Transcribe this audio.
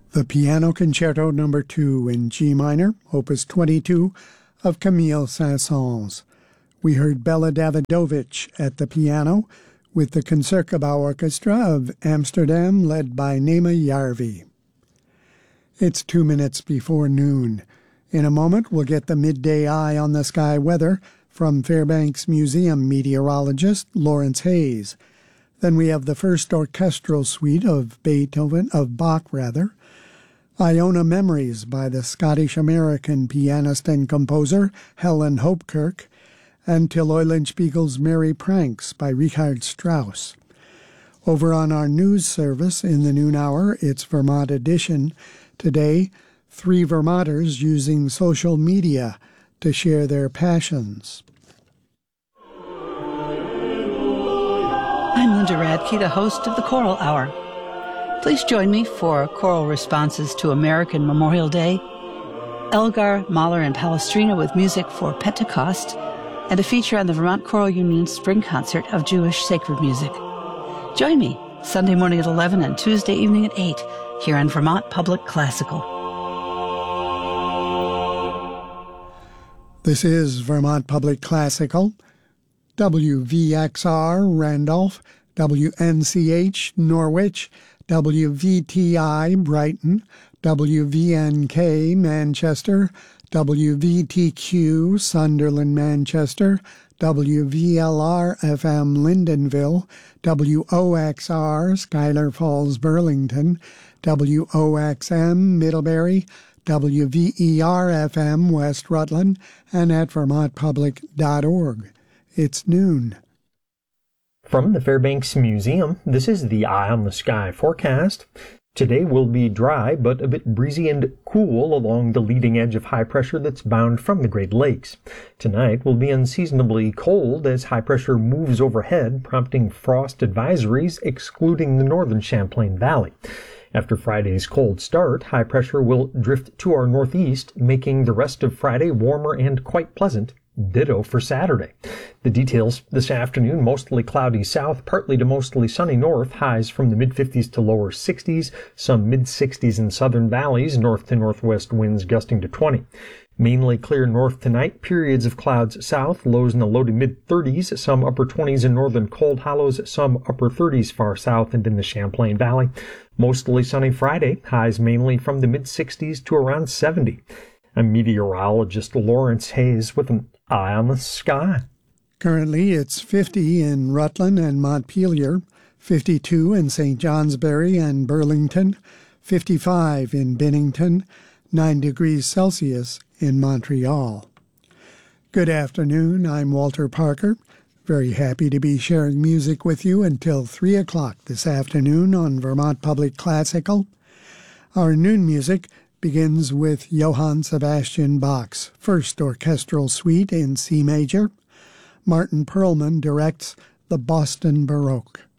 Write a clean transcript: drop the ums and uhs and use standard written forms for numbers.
The Piano Concerto No. 2 in G minor, Opus 22, of Camille Saint-Saëns. We heard Bela Davidovich at the piano with the Concertgebouw Orchestra of Amsterdam led by Nema Järvi. It's 2 minutes before noon. In a moment, we'll get the midday eye on the sky weather from Fairbanks Museum meteorologist Lawrence Hayes. Then we have the first orchestral suite of Bach, Iona Memories by the Scottish-American pianist and composer Helen Hopkirk, and Till Eulenspiegel's Merry Pranks by Richard Strauss. Over on our news service in the noon hour, it's Vermont Edition. Today, 3 Vermonters using social media to share their passions. I'm Linda Radke, the host of the Choral Hour. Please join me for choral responses to American Memorial Day, Elgar, Mahler, and Palestrina with music for Pentecost, and a feature on the Vermont Choral Union's Spring Concert of Jewish Sacred Music. Join me Sunday morning at 11 and Tuesday evening at 8 here on Vermont Public Classical. This is Vermont Public Classical, WVXR Randolph, WNCH Norwich, WVTI Brighton, WVNK Manchester, WVTQ Sunderland Manchester, WVLR FM Lyndonville, WOXR Schuyler Falls Burlington, WOXM Middlebury, WVER FM West Rutland, and at vermontpublic.org. It's noon. From the Fairbanks Museum, this is the Eye on the Sky forecast. Today will be dry, but a bit breezy and cool along the leading edge of high pressure that's bound from the Great Lakes. Tonight will be unseasonably cold as high pressure moves overhead, prompting frost advisories excluding the northern Champlain Valley. After Friday's cold start, high pressure will drift to our northeast, making the rest of Friday warmer and quite pleasant. Ditto for Saturday. The details this afternoon: mostly cloudy south, partly to mostly sunny north, highs from the mid-50s to lower 60s, some mid-60s in southern valleys, north to northwest winds gusting to 20. Mainly clear north tonight, periods of clouds south, lows in the low to mid-30s, some upper 20s in northern cold hollows, some upper 30s far south and in the Champlain Valley. Mostly sunny Friday, highs mainly from the mid-60s to around 70. I'm meteorologist Lawrence Hayes with an Eye on the Sky. Currently, it's 50 in Rutland and Montpelier, 52 in St. Johnsbury and Burlington, 55 in Bennington, 9 degrees Celsius in Montreal. Good afternoon, I'm Walter Parker. Very happy to be sharing music with you until 3 o'clock this afternoon on Vermont Public Classical. Our noon music begins with Johann Sebastian Bach's First Orchestral Suite in C major. Martin Perlman directs the Boston Baroque.